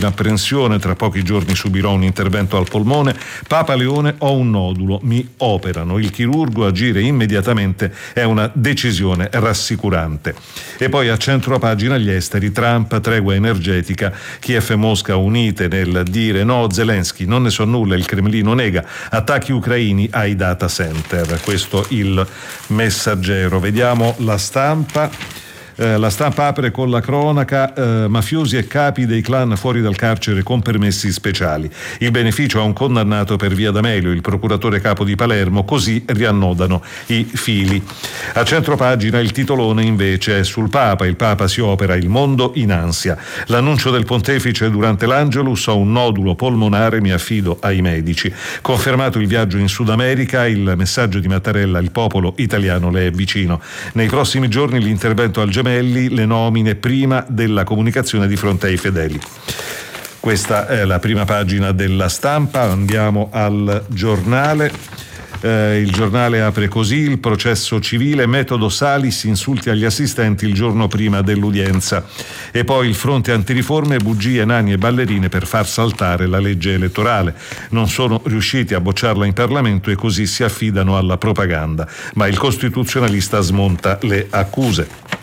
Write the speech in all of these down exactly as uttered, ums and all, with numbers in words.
in apprensione, tra pochi giorni subirò un intervento al polmone. Papa Leone, ho un nodulo, mi operano. Il chirurgo, agire immediatamente è una decisione rassicurante. E poi a centro pagina gli esteri, Trump, tregua energetica, Kiev e Mosca unite nel dire no. Zelensky, non ne so nulla, il Cremlino nega, attacchi ucraini ai data center. Questo il Messaggero. Vediamo la Stampa. Eh, la Stampa apre con la cronaca, eh, mafiosi e capi dei clan fuori dal carcere con permessi speciali. Il beneficio a un condannato per via D'Amelio, il procuratore capo di Palermo, così riannodano i fili. A centropagina il titolone invece è sul Papa, il Papa si opera, il mondo in ansia. L'annuncio del pontefice durante l'Angelus, ho un nodulo polmonare, mi affido ai medici. Confermato il viaggio in Sud America, il messaggio di Mattarella, il popolo italiano le è vicino. Nei prossimi giorni l'intervento al Gemelli, le nomine prima della comunicazione di fronte ai fedeli. Questa è la prima pagina della Stampa. Andiamo al Giornale. Eh, il Giornale apre così: il processo civile, metodo Salis, insulti agli assistenti il giorno prima dell'udienza. E poi il fronte antiriforme, bugie, nani e ballerine per far saltare la legge elettorale. Non sono riusciti a bocciarla in Parlamento e così si affidano alla propaganda. Ma il costituzionalista smonta le accuse.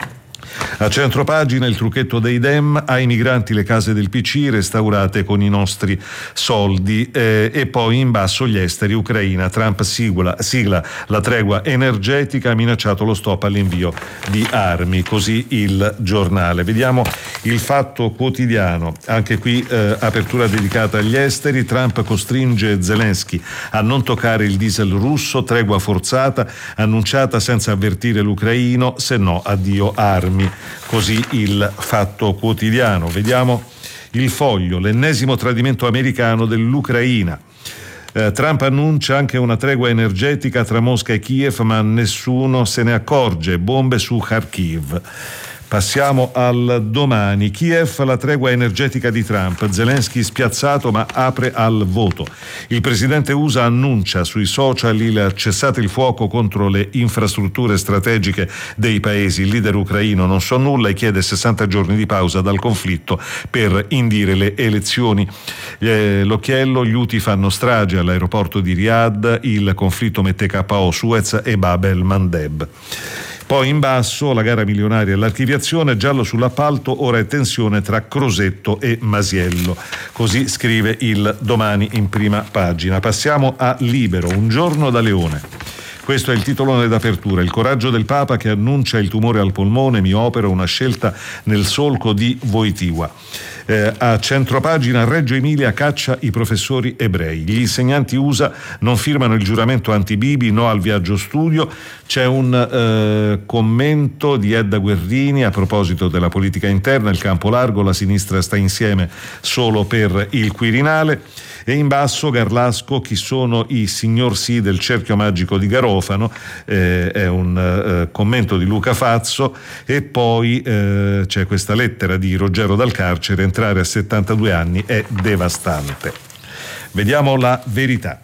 A centropagina il trucchetto dei Dem, ai migranti le case del P C restaurate con i nostri soldi, eh, e poi in basso gli esteri, Ucraina, Trump sigla, sigla la tregua energetica, ha minacciato lo stop all'invio di armi, così il Giornale. Vediamo il Fatto Quotidiano, anche qui eh, apertura dedicata agli esteri, Trump costringe Zelensky a non toccare il diesel russo, tregua forzata, annunciata senza avvertire l'ucraino, se no addio armi. Così il Fatto Quotidiano. Vediamo il Foglio, l'ennesimo tradimento americano dell'Ucraina. Eh, Trump annuncia anche una tregua energetica tra Mosca e Kiev, ma nessuno se ne accorge. Bombe su Kharkiv. Passiamo al Domani. Kiev, la tregua energetica di Trump. Zelensky spiazzato ma apre al voto. Il presidente U S A annuncia sui social il cessate il fuoco contro le infrastrutture strategiche dei paesi. Il leader ucraino non so nulla e chiede sessanta giorni di pausa dal conflitto per indire le elezioni. Eh, l'occhiello, gli Houthi fanno strage all'aeroporto di Riyadh, il conflitto mette K O Suez e Bab el Mandeb. Poi in basso la gara milionaria e l'archiviazione, giallo sull'appalto, ora è tensione tra Crosetto e Masiello. Così scrive il Domani in prima pagina. Passiamo a Libero, un giorno da Leone. Questo è il titolone d'apertura. Il coraggio del Papa che annuncia il tumore al polmone, mi opera, una scelta nel solco di Wojtyła. Eh, a centropagina Reggio Emilia caccia i professori ebrei. Gli insegnanti U S A non firmano il giuramento anti-Bibi, no al viaggio studio. C'è un eh, commento di Edda Guerrini a proposito della politica interna, il campo largo, la sinistra sta insieme solo per il Quirinale. E in basso Garlasco, chi sono i signor sì del cerchio magico di Garofano, eh, è un eh, commento di Luca Fazzo. E poi eh, c'è questa lettera di Ruggero dal carcere, entrare a settantadue anni è devastante. Vediamo La Verità.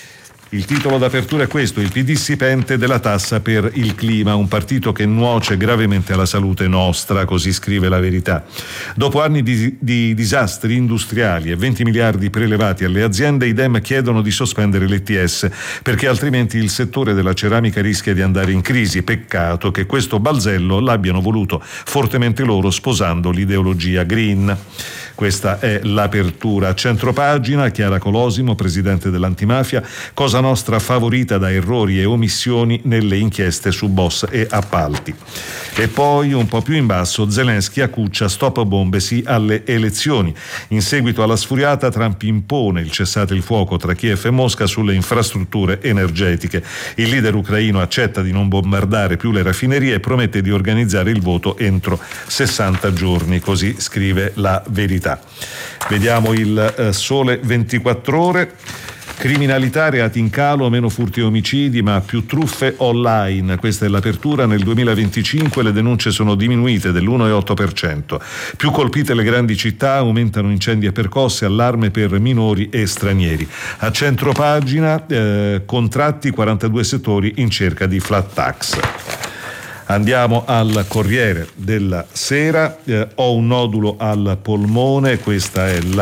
Il titolo d'apertura è questo: il P D si pente della tassa per il clima, un partito che nuoce gravemente alla salute nostra, così scrive La Verità. Dopo anni di, di disastri industriali e venti miliardi prelevati alle aziende, i Dem chiedono di sospendere l'E T S perché altrimenti il settore della ceramica rischia di andare in crisi. Peccato che questo balzello l'abbiano voluto fortemente loro, sposando l'ideologia green. Questa è l'apertura. A centropagina Chiara Colosimo, presidente dell'antimafia, Cosa Nostra favorita da errori e omissioni nelle inchieste su boss e appalti. E poi un po' più in basso Zelensky accuccia stop bombe sì alle elezioni. In seguito alla sfuriata Trump impone il cessate il fuoco tra Kiev e Mosca sulle infrastrutture energetiche. Il leader ucraino accetta di non bombardare più le raffinerie e promette di organizzare il voto entro sessanta giorni, così scrive La Verità. Vediamo il eh, Sole ventiquattro Ore. Criminalità, reati in calo, meno furti e omicidi, ma più truffe online. Questa è l'apertura. Nel duemilaventicinque le denunce sono diminuite dell'uno virgola otto per cento. Più colpite le grandi città, aumentano incendi e percosse, allarme per minori e stranieri. A centropagina eh, contratti, quarantadue settori in cerca di flat tax. Andiamo al Corriere della Sera. Eh, ho un nodulo al polmone, questa è la